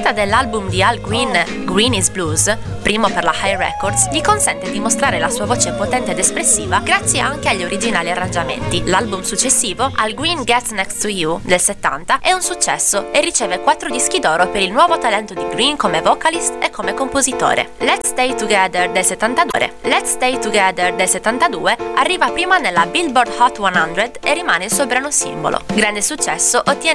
L'uscita dell'album di Al Green, Green is Blues, primo per la Hi Records, gli consente di mostrare la sua voce potente ed espressiva grazie anche agli originali arrangiamenti. L'album successivo, Al Green Gets Next to You, del 70, è un successo e riceve 4 dischi d'oro per il nuovo talento di Green come vocalist e come compositore. Let's Stay Together del 72 arriva prima nella Billboard Hot 100 e rimane il suo brano simbolo. Grande successo ottiene